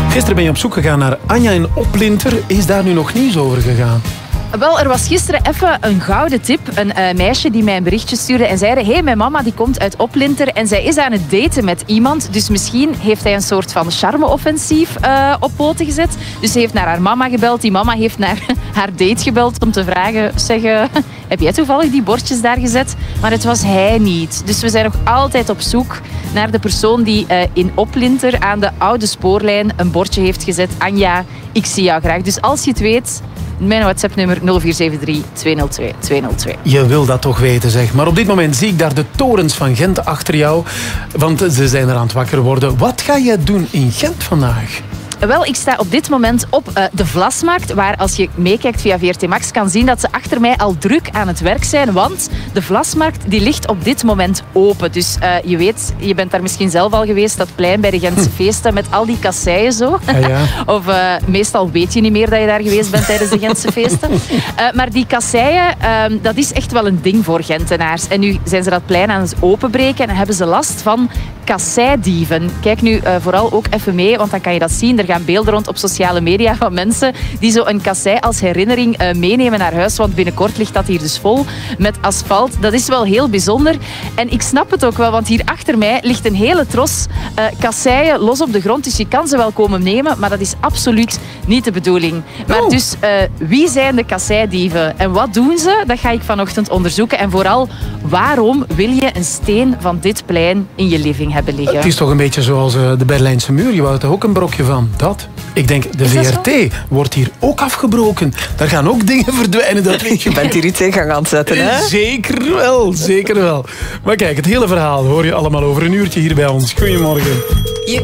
Gisteren ben je op zoek gegaan naar Anja in Oplinter. Is daar nu nog nieuws over gegaan? Wel, er was gisteren even een gouden tip. Een meisje die mij een berichtje stuurde en zei: hey, mijn mama die komt uit Oplinter en zij is aan het daten met iemand. Dus misschien heeft hij een soort van charme-offensief op poten gezet. Dus ze heeft naar haar mama gebeld. Die mama heeft naar haar date gebeld om te vragen: zeg, heb jij toevallig die bordjes daar gezet? Maar het was hij niet. Dus we zijn nog altijd op zoek naar de persoon die in Oplinter aan de oude spoorlijn een bordje heeft gezet. Anja, ik zie jou graag. Dus als je het weet, mijn WhatsApp-nummer 0473 202 202. Je wil dat toch weten, zeg. Maar op dit moment zie ik daar de torens van Gent achter jou. Want ze zijn er aan het wakker worden. Wat ga jij doen in Gent vandaag? Wel, ik sta op dit moment op de Vlasmarkt, waar als je meekijkt via VRT Max kan zien dat ze achter mij al druk aan het werk zijn, want de Vlasmarkt die ligt op dit moment open. Dus je weet, je bent daar misschien zelf al geweest, dat plein bij de Gentse feesten met al die kasseien zo. Ah, ja. Of meestal weet je niet meer dat je daar geweest bent tijdens de Gentse feesten. Maar die kasseien, dat is echt wel een ding voor Gentenaars. En nu zijn ze dat plein aan het openbreken en hebben ze last van kasseidieven. Kijk nu vooral ook even mee, want dan kan je dat zien. Er gaan beelden rond op sociale media van mensen die zo een kassei als herinnering meenemen naar huis, want binnenkort ligt dat hier dus vol met asfalt. Dat is wel heel bijzonder. En ik snap het ook wel, want hier achter mij ligt een hele tros kasseien los op de grond, dus je kan ze wel komen nemen, maar dat is absoluut niet de bedoeling. Maar dus, wie zijn de kasseidieven en wat doen ze? Dat ga ik vanochtend onderzoeken. En vooral, waarom wil je een steen van dit plein in je living hebben liggen? Het is toch een beetje zoals de Berlijnse muur. Je wou er ook een brokje van. Dat. Ik denk, de VRT wordt hier ook afgebroken. Daar gaan ook dingen verdwijnen. Dat weet je. Je bent hier iets in gang aan het zetten, hè? Zeker wel, zeker wel. Maar kijk, het hele verhaal hoor je allemaal over een uurtje hier bij ons. Goedemorgen.